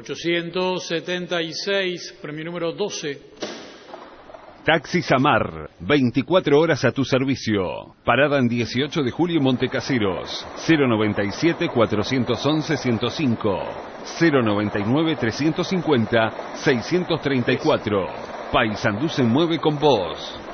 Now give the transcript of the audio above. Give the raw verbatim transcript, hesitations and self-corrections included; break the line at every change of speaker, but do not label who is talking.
ochocientos setenta y seis, premio número doce.
Taxi Samar, veinticuatro horas a tu servicio. Parada en dieciocho de julio, Montecaseros. cero noventa y siete, cuatrocientos once, ciento cinco. cero noventa y nueve, trescientos cincuenta, seiscientos treinta y cuatro. Paysandú se mueve con vos.